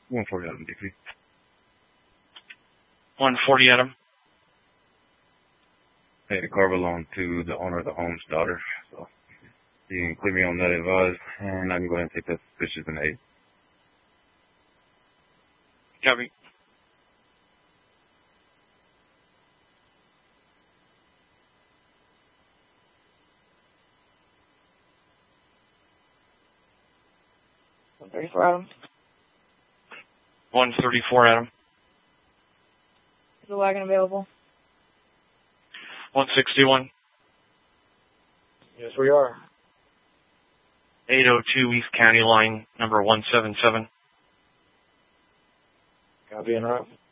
140 Adam, DP. 140 Adam. Hey, the car belonged to the owner of the home's daughter, so you can clear me on that advise, and I can go ahead and take that suspicious in 8. Copy. Adam. 134 Adam. Is the wagon available? 161. Yes, we are. 802 East County Line, number 177. Copy and route.